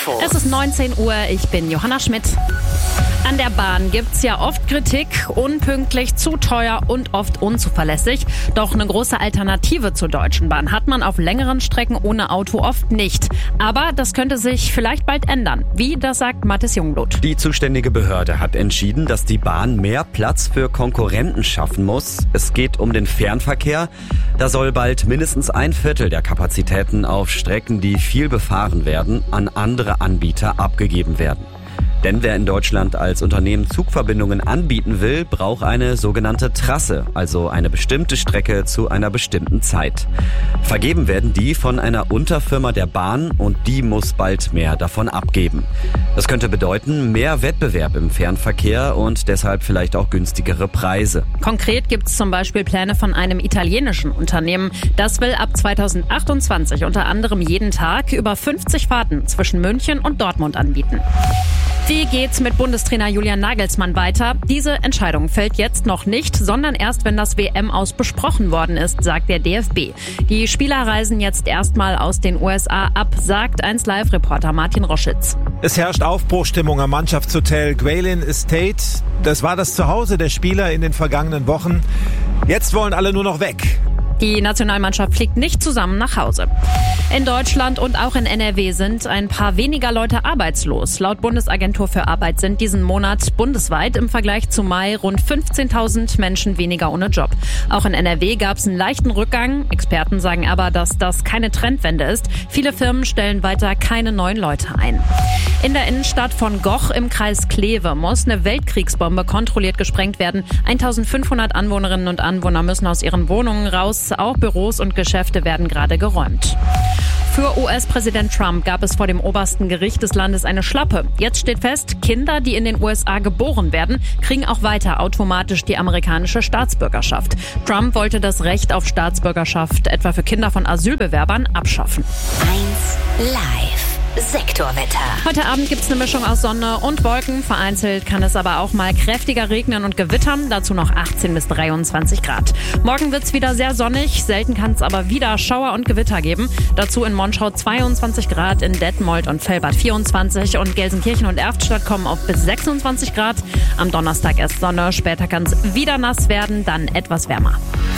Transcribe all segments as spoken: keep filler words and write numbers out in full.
Info. Es ist neunzehn Uhr, ich bin Johanna Schmidt. An der Bahn gibt's ja oft Kritik, unpünktlich, zu teuer und oft unzuverlässig. Doch eine große Alternative zur Deutschen Bahn hat man auf längeren Strecken ohne Auto oft nicht. Aber das könnte sich vielleicht bald ändern. Wie, das sagt Mathis Jungblut. Die zuständige Behörde hat entschieden, dass die Bahn mehr Platz für Konkurrenten schaffen muss. Es geht um den Fernverkehr. Da soll bald mindestens ein Viertel der Kapazitäten auf Strecken, die viel befahren werden, an andere Anbieter abgegeben werden. Denn wer in Deutschland als Unternehmen Zugverbindungen anbieten will, braucht eine sogenannte Trasse, also eine bestimmte Strecke zu einer bestimmten Zeit. Vergeben werden die von einer Unterfirma der Bahn und die muss bald mehr davon abgeben. Das könnte bedeuten mehr Wettbewerb im Fernverkehr und deshalb vielleicht auch günstigere Preise. Konkret gibt es zum Beispiel Pläne von einem italienischen Unternehmen. Das will ab zweitausendachtundzwanzig unter anderem jeden Tag über fünfzig Fahrten zwischen München und Dortmund anbieten. Wie geht's mit Bundestrainer Julian Nagelsmann weiter? Diese Entscheidung fällt jetzt noch nicht, sondern erst, wenn das W M-Aus besprochen worden ist, sagt der D F B. Die Spieler reisen jetzt erstmal aus den U S A ab, sagt eins Live-Reporter Martin Roschitz. Es herrscht Aufbruchstimmung am Mannschaftshotel Gwaylin Estate. Das war das Zuhause der Spieler in den vergangenen Wochen. Jetzt wollen alle nur noch weg. Die Nationalmannschaft fliegt nicht zusammen nach Hause. In Deutschland und auch in N R W sind ein paar weniger Leute arbeitslos. Laut Bundesagentur für Arbeit sind diesen Monat bundesweit im Vergleich zu Mai rund fünfzehntausend Menschen weniger ohne Job. Auch in N R W gab es einen leichten Rückgang. Experten sagen aber, dass das keine Trendwende ist. Viele Firmen stellen weiter keine neuen Leute ein. In der Innenstadt von Goch im Kreis Kleve muss eine Weltkriegsbombe kontrolliert gesprengt werden. eintausendfünfhundert Anwohnerinnen und Anwohner müssen aus ihren Wohnungen raus. Auch Büros und Geschäfte werden gerade geräumt. Für U S-Präsident Trump gab es vor dem obersten Gericht des Landes eine Schlappe. Jetzt steht fest, Kinder, die in den U S A geboren werden, kriegen auch weiter automatisch die amerikanische Staatsbürgerschaft. Trump wollte das Recht auf Staatsbürgerschaft etwa für Kinder von Asylbewerbern abschaffen. eins Live. Sektorwetter. Heute Abend gibt's eine Mischung aus Sonne und Wolken. Vereinzelt kann es aber auch mal kräftiger regnen und gewittern. Dazu noch achtzehn bis dreiundzwanzig Grad. Morgen wird's wieder sehr sonnig. Selten kann es aber wieder Schauer und Gewitter geben. Dazu in Monschau zweiundzwanzig Grad, in Detmold und Velbad vierundzwanzig und Gelsenkirchen und Erftstadt kommen auf bis sechsundzwanzig Grad. Am Donnerstag erst Sonne, später kann es wieder nass werden, dann etwas wärmer.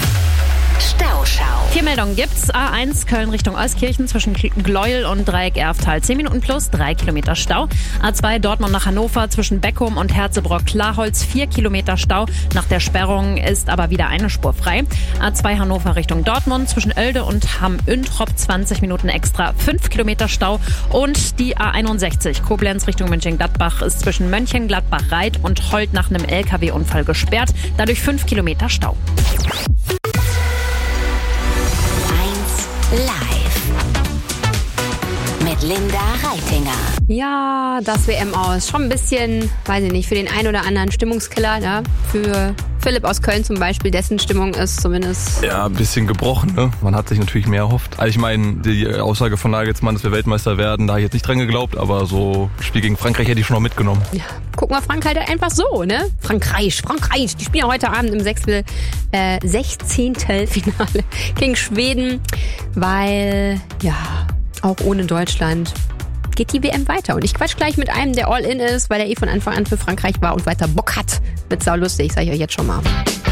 Stauschau. Vier Meldungen gibt's. A eins Köln Richtung Euskirchen zwischen Gleuel und Dreieck Erftal zehn Minuten plus, drei Kilometer Stau. A zwei Dortmund nach Hannover zwischen Beckum und Herzebrock-Klarholz vier Kilometer Stau. Nach der Sperrung ist aber wieder eine Spur frei. A zwei Hannover Richtung Dortmund zwischen Oelde und Hamm-Üntrop zwanzig Minuten extra, fünf Kilometer Stau. Und die A einundsechzig Koblenz Richtung Mönchengladbach ist zwischen Mönchengladbach-Reit und Holt nach einem L K W-Unfall gesperrt. Dadurch fünf Kilometer Stau. Live mit Linda Reitinger. Ja, das W M-Aus. Schon ein bisschen, weiß ich nicht, für den einen oder anderen Stimmungskiller. Ja? Für Philipp aus Köln zum Beispiel, dessen Stimmung ist zumindest... Ja, ein bisschen gebrochen. Ne? Man hat sich natürlich mehr erhofft. Also ich meine, die Aussage von Nagelsmann, dass wir Weltmeister werden, da habe ich jetzt nicht dran geglaubt. Aber so ein Spiel gegen Frankreich hätte ich schon noch mitgenommen. Ja, gucken wir Frankreich halt einfach so, ne? Frankreich, Frankreich. Die spielen heute Abend im Sechstel, äh, Sechzehntelfinale gegen Schweden. Weil, ja, auch ohne Deutschland geht die W M weiter. Und ich quatsch gleich mit einem, der all in ist, weil er eh von Anfang an für Frankreich war und weiter Bock hat. Wird sau lustig, sag ich euch jetzt schon mal.